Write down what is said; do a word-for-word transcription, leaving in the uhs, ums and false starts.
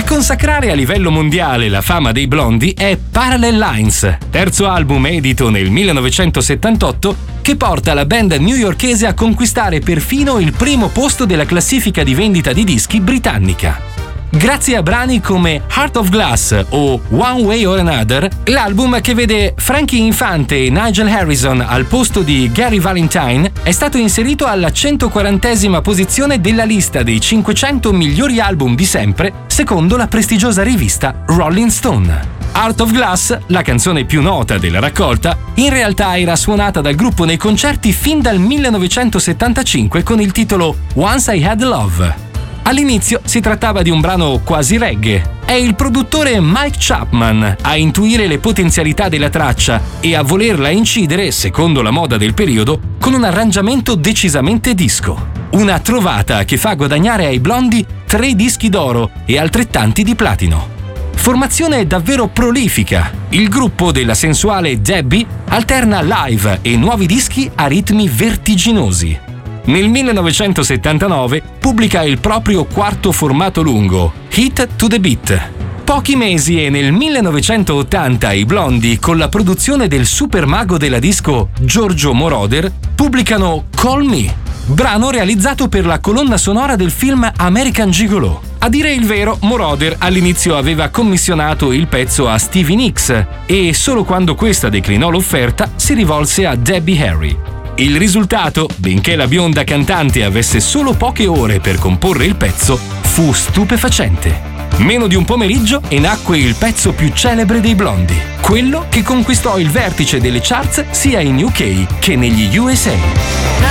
consacrare a livello mondiale la fama dei Blondie è Parallel Lines, terzo album edito nel millenovecentosettantotto che porta la band newyorkese a conquistare perfino il primo posto della classifica di vendita di dischi britannica. Grazie a brani come Heart of Glass o One Way or Another, l'album che vede Frankie Infante e Nigel Harrison al posto di Gary Valentine è stato inserito alla centoquarantesima posizione della lista dei cinquecento migliori album di sempre, secondo la prestigiosa rivista Rolling Stone. Heart of Glass, la canzone più nota della raccolta, in realtà era suonata dal gruppo nei concerti fin dal millenovecentosettantacinque con il titolo Once I Had Love. All'inizio si trattava di un brano quasi reggae. È il produttore Mike Chapman a intuire le potenzialità della traccia e a volerla incidere, secondo la moda del periodo, con un arrangiamento decisamente disco. Una trovata che fa guadagnare ai Blondie tre dischi d'oro e altrettanti di platino. Formazione davvero prolifica. Il gruppo della sensuale Debbie alterna live e nuovi dischi a ritmi vertiginosi. Nel millenovecentosettantanove pubblica il proprio quarto formato lungo, Hit to the Beat. Pochi mesi e nel millenovecentottanta i Blondie, con la produzione del super mago della disco Giorgio Moroder, pubblicano Call Me, brano realizzato per la colonna sonora del film American Gigolo. A dire il vero, Moroder all'inizio aveva commissionato il pezzo a Stevie Nicks e solo quando questa declinò l'offerta si rivolse a Debbie Harry. Il risultato, benché la bionda cantante avesse solo poche ore per comporre il pezzo, fu stupefacente. Meno di un pomeriggio e nacque il pezzo più celebre dei Blondie, quello che conquistò il vertice delle charts sia in U K che negli U S A.